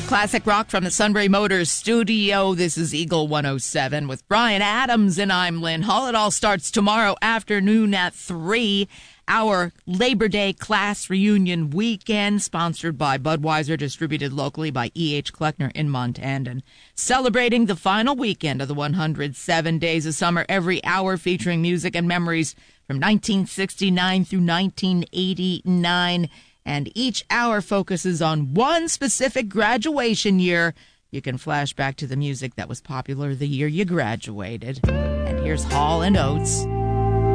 Classic rock from the Sunbury Motors studio. This is Eagle 107 with Brian Adams, and I'm Lynn Hull. It all starts tomorrow afternoon at 3. Our Labor Day class reunion weekend, sponsored by Budweiser, distributed locally by E.H. Kleckner in Montandon. Celebrating the final weekend of the 107 Days of Summer, every hour featuring music and memories from 1969 through 1989. And each hour focuses on one specific graduation year. You can flash back to the music that was popular the year you graduated. And here's Hall & Oates.